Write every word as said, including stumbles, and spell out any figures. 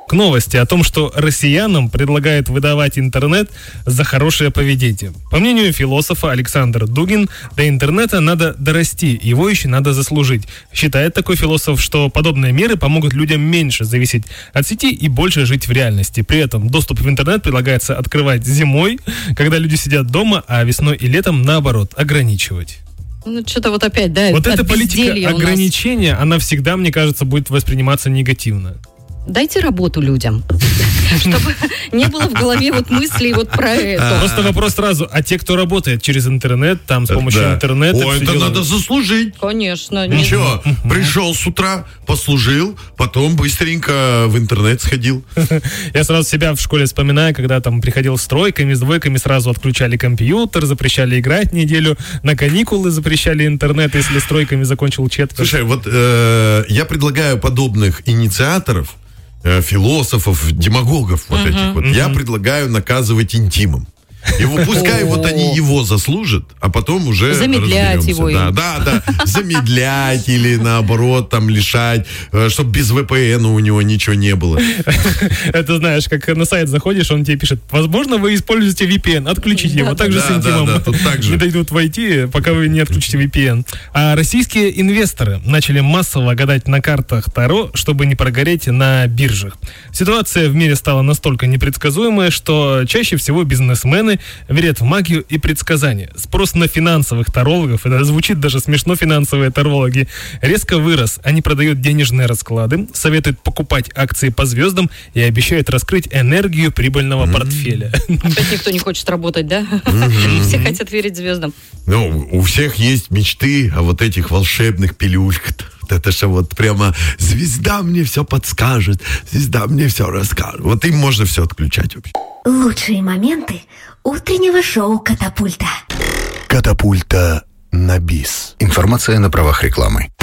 К новости о том, что россиянам предлагают выдавать интернет за хорошее поведение. По мнению философа Александр Дугин, до интернета надо дорасти, его еще надо заслужить. Считает такой философ, что подобные меры помогут людям меньше зависеть от сети и больше жить в реальности. При этом доступ в интернет предлагается открывать зимой, когда люди сидят дома, а весной и летом, наоборот, ограничивать. Ну, что-то вот опять, да, вот эта политика ограничения, она всегда, мне кажется, будет восприниматься негативно. Дайте работу людям, чтобы не было в голове вот мыслей вот про это. Просто вопрос сразу, а те, кто работает через интернет, там, с помощью да. интернета... О, это надо заслужить. Конечно. Ничего, пришел с утра, послужил, потом быстренько в интернет сходил. Я сразу себя в школе вспоминаю, когда там приходил с тройками, с двойками, сразу отключали компьютер, запрещали играть неделю, на каникулы запрещали интернет, если с тройками закончил четверть. Слушай, вот э, я предлагаю подобных инициаторов, философов, демагогов вот uh-huh. этих вот, uh-huh. я предлагаю наказывать интимом. Его, пускай вот они его заслужат, а потом уже замедлять разберемся. его. Да, да, да, замедлять или наоборот там лишать, чтобы без вэ пэ эн у него ничего не было. Это знаешь, как на сайт заходишь, он тебе пишет, возможно, вы используете ви пи эн, отключите его. Так же с интимом не дойдут войти, пока вы не отключите ви пи эн. А российские инвесторы начали массово гадать на картах Таро, чтобы не прогореть на биржах. Ситуация в мире стала настолько непредсказуемая, что чаще всего бизнесмены верят в магию и предсказания. Спрос на финансовых тарологов, это звучит даже смешно, финансовые тарологи, резко вырос. Они продают денежные расклады, советуют покупать акции по звездам и обещают раскрыть энергию прибыльного mm-hmm. портфеля. Опять никто не хочет работать, да? Mm-hmm. Все хотят верить звездам. Ну, у всех есть мечты о вот этих волшебных пилюльках. Это же вот прямо звезда мне все подскажет, звезда мне все расскажет. Вот им можно все отключать вообще. Лучшие моменты утреннего шоу «Катапульта». «Катапульта» на бис. Информация на правах рекламы.